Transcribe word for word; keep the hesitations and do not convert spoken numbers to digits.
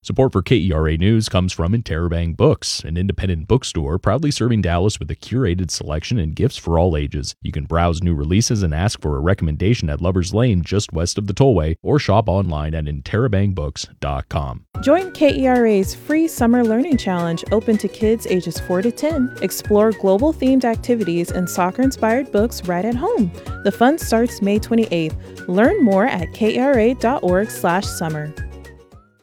Support for K E R A News comes from Interabang Books, an independent bookstore proudly serving Dallas with a curated selection and gifts for all ages. You can browse new releases and ask for a recommendation at Lover's Lane just west of the tollway, or shop online at interabang books dot com. Join K E R A's free Summer Learning Challenge open to kids ages four to ten. Explore global-themed activities and soccer-inspired books right at home. The fun starts May twenty-eighth. Learn more at k e r a dot org slash summer.